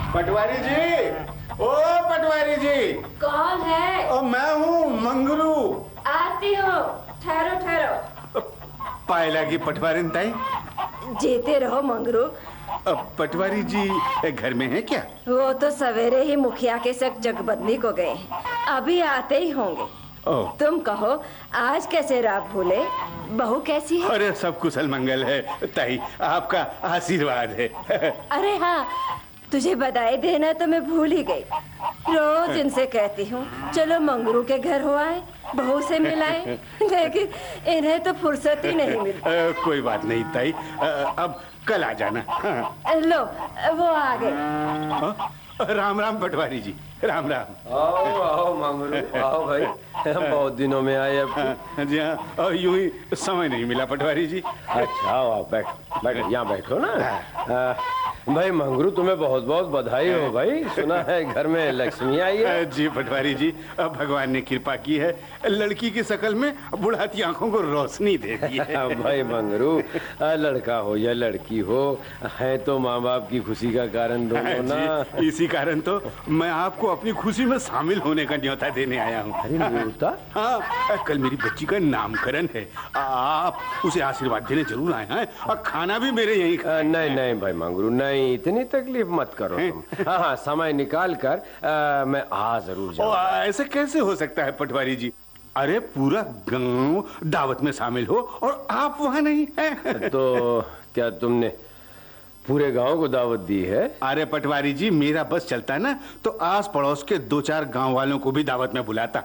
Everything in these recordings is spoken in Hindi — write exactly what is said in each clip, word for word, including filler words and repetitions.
पटवारी जी, ओ पटवारी जी। कौन है? ओ मैं हूँ मंगरू। आती हूँ, ठहरो ठहरो। पायला की पटवारी ताई। जीते रहो मंगरू। पटवारी जी घर में है क्या? वो तो सवेरे ही मुखिया के संग जगबंदी को गए हैं, अभी आते ही होंगे। तुम कहो आज कैसे रात भूले? बहू कैसी है? अरे सब कुशल मंगल है ताई, आपका आशीर्वाद है। अरे हाँ, तुझे बधाई देना तो मैं भूल ही गई। रोज इनसे कहती हूँ चलो मंगरू के घर हो आए, बहू से मिलाए, लेकिन इन्हें तो फुर्सत ही नहीं मिलती। कोई बात नहीं ताई, अब कल आ जाना। लो वो आ गए। राम राम पटवारी जी, राम राम। आओ आओ मंगरू, आओ भाई, बहुत दिनों में आए अब। जी हाँ, यूं ही समय नहीं मिला पटवारी जी। अच्छा आओ बैठो बैठो, यहाँ बैठो ना। आ, भाई मंगरू तुम्हें बहुत बहुत बधाई हो भाई, सुना है घर में लक्ष्मी आई है। जी पटवारी जी, भगवान ने कृपा की है, लड़की की शक्ल में बुढ़ाती आंखों को रोशनी दे दी है। भाई मंगरू, लड़का हो या लड़की हो, है तो माँ बाप की खुशी का कारण दोनों ना। इसी कारण तो मैं आपको अपनी खुशी में शामिल होने का न्योता देने आया हूँ। अरे न्योता? हाँ, कल मेरी बच्ची का नामकरण है, आप उसे आशीर्वाद देने जरूर आए हैं, और खाना भी मेरे यहीं। नहीं नहीं भाई मंगरू, नहीं इतनी तकलीफ मत करो तुम। हाँ हाँ समय निकाल कर आ, मैं आ जरूर जाऊंगा। ऐसे कैसे हो सकता है पटवारी जी? अरे पूरा गांव दावत में शामिल हो और आप वहाँ नहीं हैं। तो क्या तुमने पूरे गांव को दावत दी है? अरे पटवारी जी, मेरा बस चलता है ना तो आस पड़ोस के दो चार गांव वालों को भी दावत में बुलाता।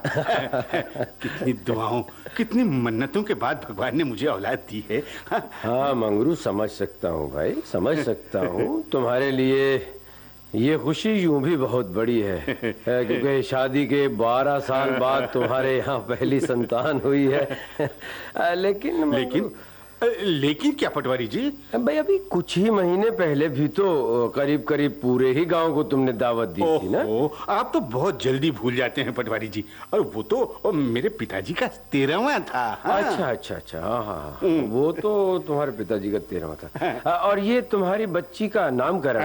कितनी दुआओं, कितनी मन्नतों के बाद भगवान ने मुझे औलाद दी है। हाँ मंगरू, समझ सकता हूँ भाई, समझ सकता हूँ। तुम्हारे लिए ये खुशी यूं भी बहुत बड़ी है, क्योंकि शादी के बारह साल बाद तुम्हारे यहाँ पहली संतान हुई है। लेकिन लेकिन लेकिन क्या पटवारी जी? भाई अभी कुछ ही महीने पहले भी तो करीब करीब पूरे ही गांव को तुमने दावत दी थी ना। आप तो बहुत जल्दी भूल जाते हैं पटवारी जी, और वो तो मेरे पिताजी का तेरहवां था। हाँ। अच्छा अच्छा अच्छा, हाँ हाँ, वो तो तुम्हारे पिताजी का तेरहवां था। हाँ। और ये तुम्हारी बच्ची का नामकरण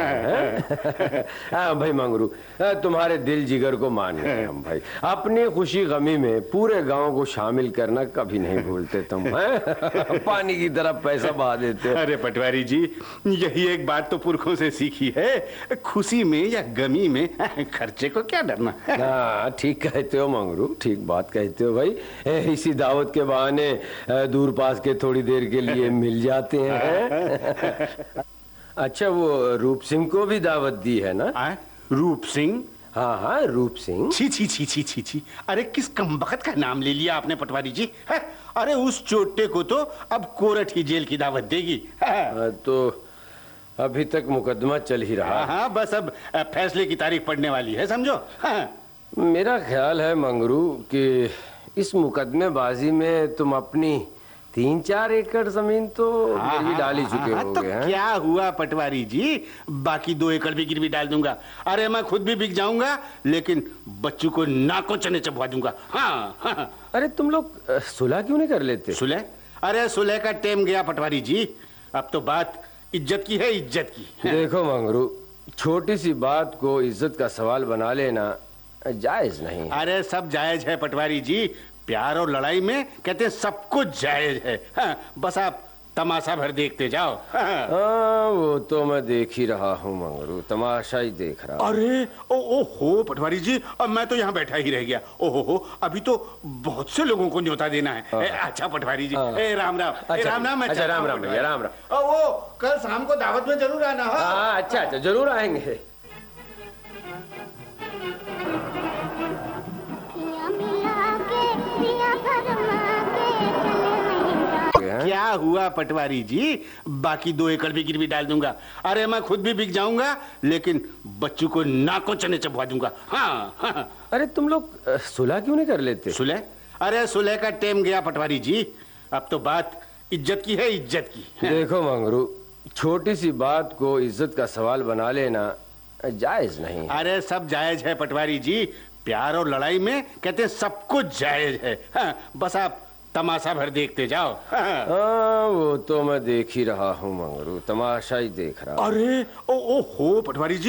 है। हाँ भाई मंगरू, तुम्हारे दिल जिगर को मान गए हम भाई। अपनी खुशी गमी में पूरे गाँव को शामिल करना कभी नहीं भूलते तुम। पानी की तरफ पैसा बहा देते। अरे पटवारी जी, यही एक बात तो पुरखों से सीखी है, खुशी में या गमी में खर्चे को क्या डरना। हाँ ठीक कहते हो मंगरू, ठीक बात कहते हो भाई। इसी दावत के बहाने दूर पास के थोड़ी देर के लिए मिल जाते हैं। अच्छा वो रूप सिंह को भी दावत दी है ना? आ? रूप सिंह? हाँ हाँ रूप सिंह। छी छी छी छी छी छी, अरे किस कमबख्त का नाम ले लिया आपने पटवारी जी। है? अरे उस चोटे को तो अब कोरट ही जेल की दावत देगी। हाँ, तो अभी तक मुकदमा चल ही रहा। हाँ, हाँ बस अब फैसले की तारीख पड़ने वाली है, समझो। हाँ। मेरा ख्याल है मंगरू कि इस मुकदमेबाजी में तुम अपनी तीन चार एकड़ जमीन तो गिरवी डाल ही चुके हाँ, होगे। तो क्या हुआ पटवारी जी, बाकी दो एकड़ भी गिरवी डाल दूंगा। अरे मैं खुद भी बिक जाऊंगा, लेकिन बच्चों को नाकों चने चबवा दूंगा। हाँ, हाँ। अरे तुम लोग सुलह क्यों नहीं कर लेते? सुलह? अरे सुलह का टाइम गया पटवारी जी, अब तो बात इज्जत की है, इज्जत की। देखो मंगरू, छोटी सी बात को इज्जत का सवाल बना लेना जायज नहीं। अरे सब जायज है पटवारी जी, प्यार और लड़ाई में कहते हैं सब कुछ जायज है। हाँ, बस आप तमाशा भर देखते जाओ। हाँ। हाँ वो तो मैं देख ही रहा हूँ मंगरू, तमाशा ही देख रहा हूँ। अरे ओ, ओ हो पटवारी जी, अब मैं तो यहाँ बैठा ही रह गया। ओ हो हो, अभी तो बहुत से लोगों को न्योता देना है। ए, अच्छा पटवारी जी, ए, राम राम। अच्छा, ए, राम राम। अच्छा राम राम भैया, राम राम। ओ, वो कल शाम को दावत में जरूर आना। हाँ अच्छा अच्छा, जरूर आएंगे। क्या हुआ पटवारी जी, बाकी दो एकड़ भी गिरवी डाल दूंगा। अरे मैं खुद भी बिक जाऊंगा, लेकिन बच्चों को नाकों चने चबवा दूंगा। हाँ, हाँ। अरे तुम लोग सुलह क्यों नहीं कर लेते? सुलह? अरे सुलह का टाइम गया पटवारी जी, अब तो बात इज्जत की है, इज्जत की। देखो मंगरू, छोटी सी बात को इज्जत का सवाल बना लेना जायज नहीं। अरे सब जायज है पटवारी जी, प्यार और लड़ाई में कहते हैं सब कुछ जायज है। हाँ, बस आप तमाशा भर देखते जाओ। हाँ वो तो मैं देख ही रहा हूँ मंगरू, तमाशा ही देख रहा हूँ। अरे ओ, ओ हो पटवारी जी,